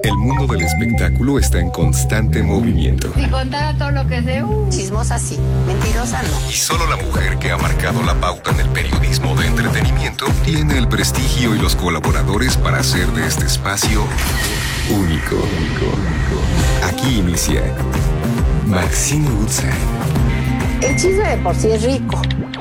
El mundo del espectáculo está en constante movimiento. Si contara todo lo que sé, chismosa sí, mentirosa no. Y solo la mujer que ha marcado la pauta en el periodismo de entretenimiento tiene el prestigio y los colaboradores para hacer de este espacio único. Aquí inicia Maxine Goodside. El chisme de por sí es rico.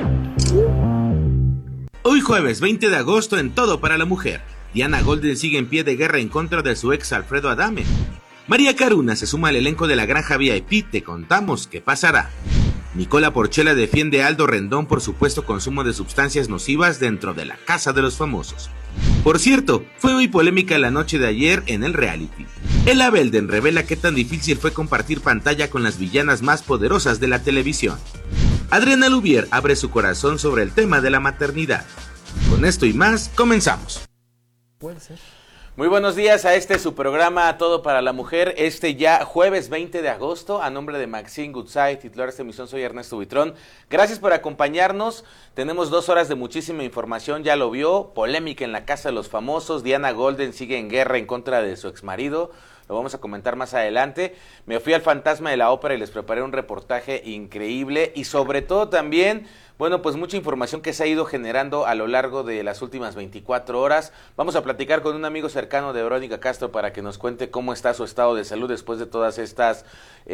Hoy jueves 20 de agosto en Todo para la Mujer. Diana Golden sigue en pie de guerra en contra de su ex Alfredo Adame. María Caruna se suma al elenco de La Granja VIP. Te contamos qué pasará. Nicola Porchela defiende a Aldo Rendón por supuesto consumo de sustancias nocivas dentro de la Casa de los Famosos. Por cierto, fue muy polémica la noche de ayer en el reality. Ella Belden revela qué tan difícil fue compartir pantalla con las villanas más poderosas de la televisión. Adriana Lubier abre su corazón sobre el tema de la maternidad. Con esto y más, comenzamos. Puede ser. Muy buenos días a su programa Todo para la Mujer, ya jueves 20 de agosto, a nombre de Maxine Goodside, titular de esta emisión, soy Ernesto Buitrón. Gracias por acompañarnos, tenemos 2 horas de muchísima información, ya lo vio, polémica en la Casa de los Famosos, Diana Golden sigue en guerra en contra de su exmarido, lo vamos a comentar más adelante. Me fui al Fantasma de la Ópera y les preparé un reportaje increíble y sobre todo también, bueno, pues mucha información que se ha ido generando a lo largo de las últimas 24 horas. Vamos a platicar con un amigo cercano de Verónica Castro para que nos cuente cómo está su estado de salud después de todas estas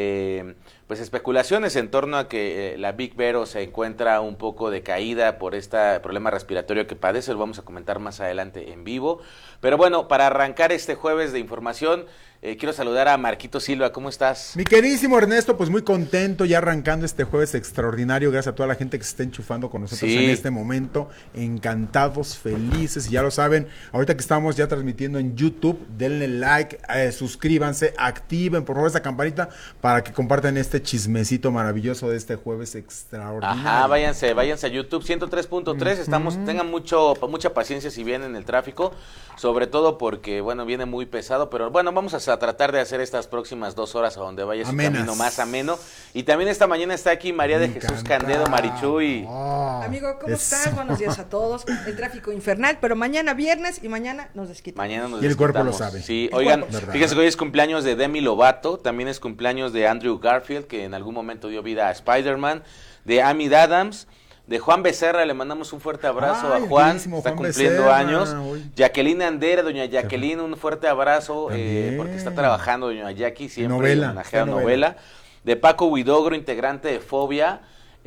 pues especulaciones en torno a que la Big Vero se encuentra un poco decaída por este problema respiratorio que padece. Lo vamos a comentar más adelante en vivo. Pero bueno, para arrancar este jueves de información, quiero saludar a Marquito Silva. ¿Cómo estás? Mi queridísimo Ernesto, pues muy contento ya arrancando este jueves extraordinario, gracias a toda la gente que se está enchufando con nosotros en este momento, encantados, felices, y ya lo saben, ahorita que estamos ya transmitiendo en YouTube, denle like, suscríbanse, activen por favor esa campanita para que compartan este chismecito maravilloso de este jueves extraordinario. Ajá, váyanse a YouTube 103.3, tengan mucha paciencia si vienen en el tráfico, sobre todo porque, bueno, viene muy pesado, pero bueno, vamos a tratar de hacer estas próximas 2 horas a donde vaya su camino más ameno. Y también esta mañana está aquí María de Jesús Candedo, Marichuy. Amigo, ¿cómo estás? Buenos días a todos. El tráfico infernal, pero mañana viernes y mañana nos desquitamos. Y el cuerpo lo sabe. Sí, oigan, fíjense que hoy es cumpleaños de Demi Lovato, también es cumpleaños de Andrew Garfield, que en algún momento dio vida a Spider-Man, de Amy Adams, de Juan Becerra, le mandamos un fuerte abrazo a Juan, está cumpliendo Becerra, años. Jacqueline Andere, doña Jacqueline, un fuerte abrazo, porque está trabajando doña Jackie, siempre homenajeada novela. De Paco Huidogro, integrante de Fobia,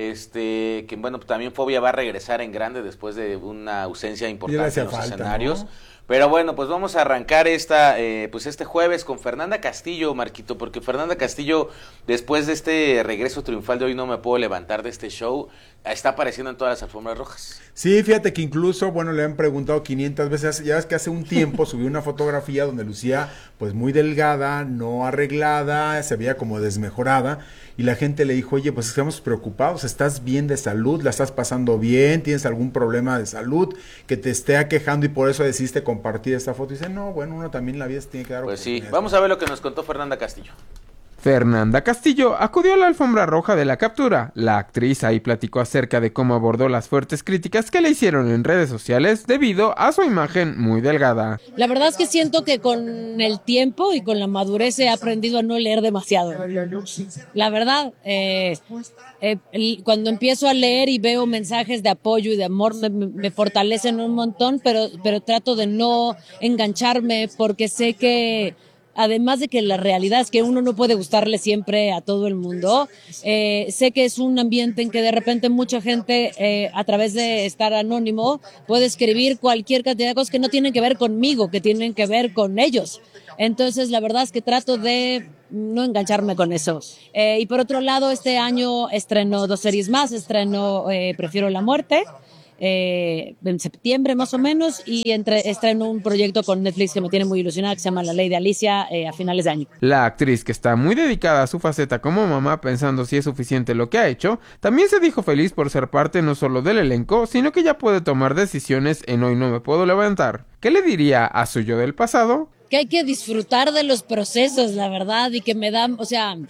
que bueno, también Fobia va a regresar en grande después de una ausencia importante en los escenarios. ¿No? Pero bueno, pues vamos a arrancar este jueves con Fernanda Castillo, Marquito, porque Fernanda Castillo, después de este regreso triunfal de Hoy No Me Puedo Levantar de este show, está apareciendo en todas las alfombras rojas. Sí, fíjate que incluso, bueno, le han preguntado 500 veces, ya ves que hace un tiempo subió una fotografía donde lucía pues muy delgada, no arreglada, se veía como desmejorada, y la gente le dijo, oye, pues estamos preocupados, ¿estás bien de salud? ¿La estás pasando bien? ¿Tienes algún problema de salud que te esté aquejando y por eso decidiste compartir esta foto? Y dice, no, bueno, uno también la vida se tiene que dar. Pues sí, vamos a ver lo que nos contó Fernanda Castillo. Fernanda Castillo acudió a la alfombra roja de la captura. La actriz ahí platicó acerca de cómo abordó las fuertes críticas que le hicieron en redes sociales debido a su imagen muy delgada. La verdad es que siento que con el tiempo y con la madurez he aprendido a no leer demasiado. La verdad, cuando empiezo a leer y veo mensajes de apoyo y de amor me fortalecen un montón, pero trato de no engancharme porque sé que además de que la realidad es que uno no puede gustarle siempre a todo el mundo, sé que es un ambiente en que de repente mucha gente a través de estar anónimo puede escribir cualquier cantidad de cosas que no tienen que ver conmigo, que tienen que ver con ellos. Entonces la verdad es que trato de no engancharme con eso. Y por otro lado, este año estreno 2 series más, Prefiero la Muerte, en septiembre más o menos, y estreno un proyecto con Netflix que me tiene muy ilusionada, que se llama La Ley de Alicia, a finales de año. La actriz, que está muy dedicada a su faceta como mamá, pensando si es suficiente lo que ha hecho, también se dijo feliz por ser parte no solo del elenco, sino que ya puede tomar decisiones en Hoy No Me Puedo Levantar. ¿Qué le diría a su yo del pasado? Que hay que disfrutar de los procesos, la verdad, y que me dan, o sea,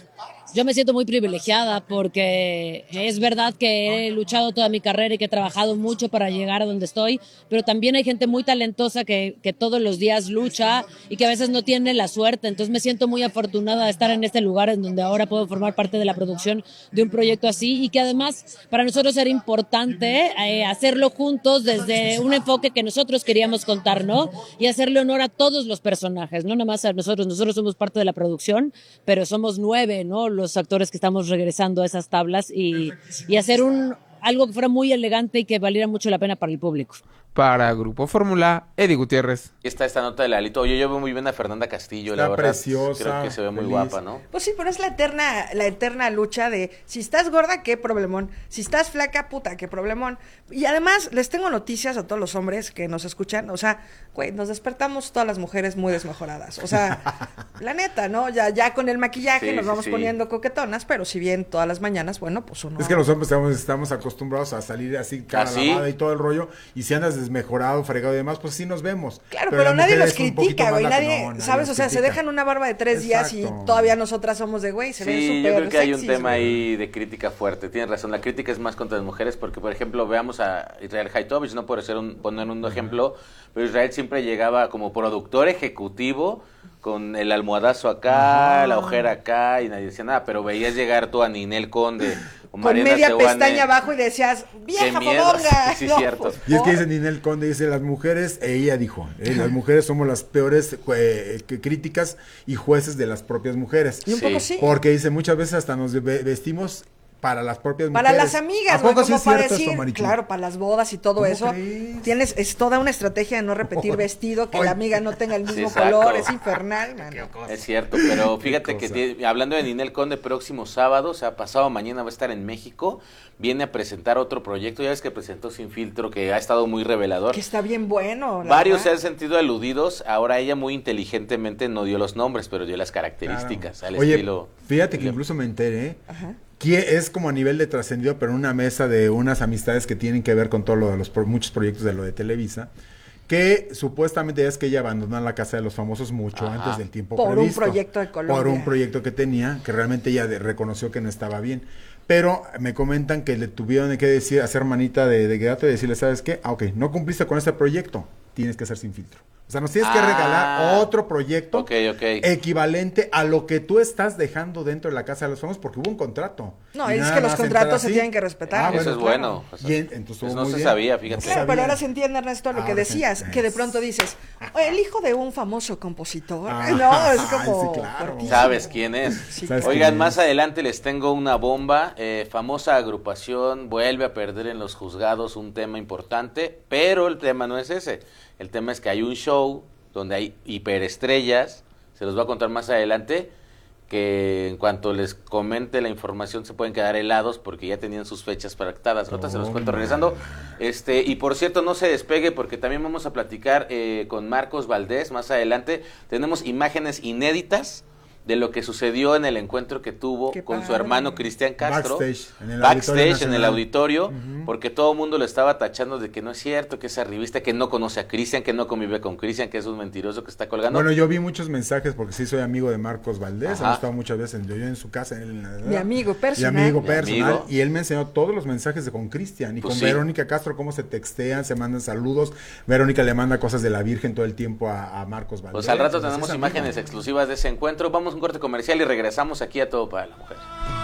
Yo me siento muy privilegiada porque es verdad que he luchado toda mi carrera y que he trabajado mucho para llegar a donde estoy, pero también hay gente muy talentosa que todos los días lucha y que a veces no tiene la suerte. Entonces me siento muy afortunada de estar en este lugar en donde ahora puedo formar parte de la producción de un proyecto así y que además para nosotros era importante hacerlo juntos desde un enfoque que nosotros queríamos contar, ¿no? Y hacerle honor a todos los personajes, no nada más a nosotros. Nosotros somos parte de la producción, pero somos 9, ¿no? Los actores que estamos regresando a esas tablas y hacer algo que fuera muy elegante y que valiera mucho la pena para el público. Para Grupo Fórmula, Eddie Gutiérrez. Aquí está esta nota de Lalito. Oye, yo veo muy bien a Fernanda Castillo, Está la verdad. preciosa, Creo que se ve muy feliz. guapa, ¿no? Pues sí, pero es la eterna lucha de si estás gorda, qué problemón. Si estás flaca, puta, qué problemón. Y además, les tengo noticias a todos los hombres que nos escuchan. O sea, güey, nos despertamos todas las mujeres muy desmejoradas. O sea, la neta, ¿no? Ya con el maquillaje Sí, nos sí, vamos sí. poniendo coquetonas, pero si bien todas las mañanas, bueno, pues uno... Es que los hombres estamos acostumbrados a salir así, cara ¿Ah, sí? lavada y todo el rollo. Y si andas desmejorado, fregado y demás, pues sí nos vemos. Claro, pero la nadie mujer los es un poquito critica, más güey, nadie, nadie ¿sabes? los O sea, se critica. dejan una barba de 3 días y Exacto. todavía nosotras somos de, güey, se ven Sí, súper yo creo que hay un sexys, tema güey. ahí de crítica fuerte. Tienes razón, la crítica es más contra las mujeres porque, por ejemplo, veamos a Israel Haitovich, no por poner un ejemplo, pero Israel siempre llegaba como productor ejecutivo con el almohadazo acá, la ojera acá y nadie decía nada, pero veías llegar tú a Ninel Conde o Con Mariana media Seoane. pestaña abajo y decías, vieja Qué miedo. fodonga. Sí, No, cierto. pues, Y es que por- dice Ninel Conde, dice, las mujeres, ella dijo, las mujeres somos las peores críticas y jueces de las propias mujeres. Y un Sí. poco sí. Porque dice, muchas veces hasta nos vestimos para las propias Para mujeres. las amigas, ¿A güey, poco sí como es para cierto decir, esto, Marichu? claro, para las bodas y todo ¿Cómo eso. crees? Es toda una estrategia de no repetir vestido, que Ay. la amiga no tenga el mismo exacto. color, es infernal, mano. Es cierto, pero fíjate que cosa. hablando de Ninel Conde, próximo sábado, o sea, pasado mañana va a estar en México, viene a presentar otro proyecto, ya ves que presentó Sin Filtro, que ha estado muy revelador. Que está bien bueno. la Varios se verdad. han sentido aludidos, ahora ella muy inteligentemente no dio los nombres, pero dio las características, Claro. al Oye, estilo... fíjate que incluso me enteré Ajá. que es como a nivel de trascendido, pero en una mesa de unas amistades que tienen que ver con todo lo de muchos proyectos de lo de Televisa, que supuestamente es que ella abandonó la Casa de los Famosos mucho Ajá. antes del tiempo Por un previsto. proyecto de Colombia. Por un proyecto que tenía, que realmente ella reconoció que no estaba bien. Pero me comentan que le tuvieron que decir, hacer manita de gato y decirle, ¿sabes qué? Ah, ok, no cumpliste con este proyecto, tienes que hacer Sin Filtro. O sea, nos tienes que regalar otro proyecto Ok. equivalente a lo que tú estás dejando dentro de la Casa de los Famosos, porque hubo un contrato. No, Y es nada que los más contratos entrar se así. tienen que respetar. Eso es bueno. O sea, Y entonces pues estuvo no muy se bien. sabía, fíjate. No se Claro, sabía. pero ahora se entiende, Ernesto, lo que Ahora sí. decías, que de pronto dices, "Oye, el hijo de un famoso compositor. Ah, No, es ay, como... sí, claro. fuertísimo. ¿Sabes quién es? Sí, ¿Sabes Oigan, quién más es? adelante les tengo una bomba. Famosa agrupación vuelve a perder en los juzgados un tema importante, pero el tema no es ese. El tema es que hay un show donde hay hiperestrellas, se los voy a contar más adelante, que en cuanto les comente la información se pueden quedar helados porque ya tenían sus fechas pactadas. Ahorita se los cuento regresando. Y por cierto, no se despegue porque también vamos a platicar con Marcos Valdés más adelante. Tenemos imágenes inéditas de lo que sucedió en el encuentro que tuvo Qué con su padre. hermano Cristian Castro. Backstage, en el Auditorio Backstage, en el Nacional. auditorio, porque todo el mundo lo estaba tachando de que no es cierto, que esa revista, que no conoce a Cristian, que no convive con Cristian, que es un mentiroso que está colgando. Bueno, yo vi muchos mensajes porque sí soy amigo de Marcos Valdés, Ajá. hemos estado muchas veces yo en su casa. Mi amigo personal. Mi amigo Mi personal. amigo. Y él me enseñó todos los mensajes con Cristian y Pues con sí. Verónica Castro, cómo se textean, se mandan saludos. Verónica le manda cosas de la Virgen todo el tiempo a Marcos Valdés. Pues al rato Entonces, tenemos es amigo. imágenes exclusivas de ese encuentro. Vamos a un corte comercial y regresamos aquí a Todo para la Mujer.